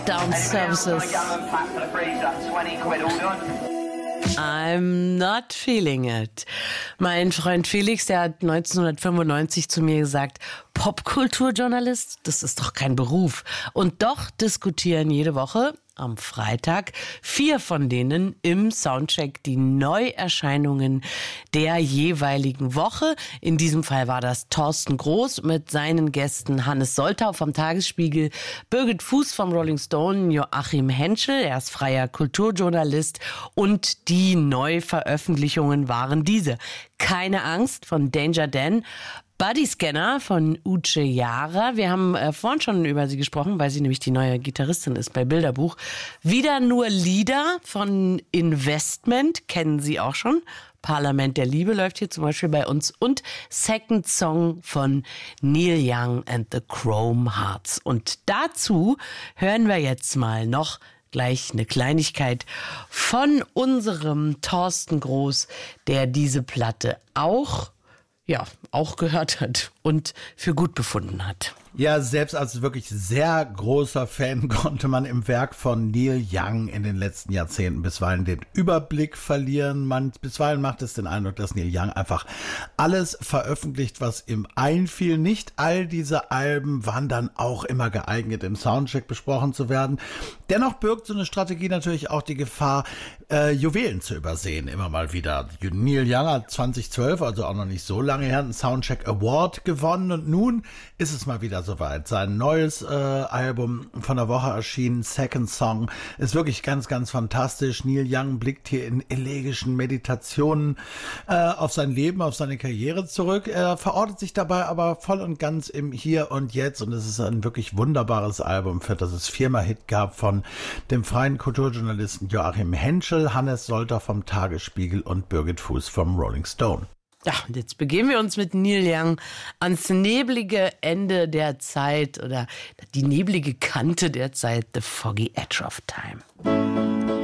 Down Services. I'm not feeling it. Mein Freund Felix, der hat 1995 zu mir gesagt, Popkulturjournalist, das ist doch kein Beruf. Und doch diskutieren jede Woche am Freitag 4 von denen im Soundcheck die Neuerscheinungen der jeweiligen Woche. In diesem Fall war das Thorsten Groß mit seinen Gästen Hannes Soltau vom Tagesspiegel, Birgit Fuß vom Rolling Stone, Joachim Henschel, er ist freier Kulturjournalist, und die Neuveröffentlichungen waren diese: Keine Angst von Danger Dan, Bodyscanner von Uche Jara. Wir haben vorhin schon über sie gesprochen, weil sie nämlich die neue Gitarristin ist bei Bilderbuch. Wieder nur Lieder von Investment, kennen Sie auch schon. Parlament der Liebe läuft hier zum Beispiel bei uns. Und Second Song von Neil Young and the Chrome Hearts. Und dazu hören wir jetzt mal noch gleich eine Kleinigkeit von unserem Thorsten Groß, der diese Platte auch gehört hat und für gut befunden hat. Ja, selbst als wirklich sehr großer Fan konnte man im Werk von Neil Young in den letzten Jahrzehnten bisweilen den Überblick verlieren. Bisweilen macht es den Eindruck, dass Neil Young einfach alles veröffentlicht, was ihm einfiel. Nicht all diese Alben waren dann auch immer geeignet, im Soundcheck besprochen zu werden. Dennoch birgt so eine Strategie natürlich auch die Gefahr, Juwelen zu übersehen, immer mal wieder. Neil Young hat 2012, also auch noch nicht so lange her, einen Soundcheck Award gewonnen, und nun ist es mal wieder soweit. Sein neues Album von der Woche erschienen, Second Song, ist wirklich ganz, ganz fantastisch. Neil Young blickt hier in elegischen Meditationen auf sein Leben, auf seine Karriere zurück. Er verortet sich dabei aber voll und ganz im Hier und Jetzt, und es ist ein wirklich wunderbares Album, für das es 4-mal Hit gab von dem freien Kulturjournalisten Joachim Henschel, Hannes Soltau vom Tagesspiegel und Birgit Fuß vom Rolling Stone. Ja, und jetzt begeben wir uns mit Neil Young ans neblige Ende der Zeit oder die neblige Kante der Zeit, the foggy edge of time.